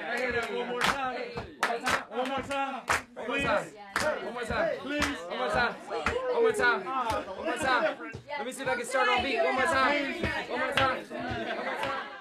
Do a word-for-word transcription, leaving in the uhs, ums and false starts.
I hear that one more time. One more time. One more time. One more time. Please. One more time. One more time. One more time. Let me see if I can start on beat. One more time. One more time. One more time.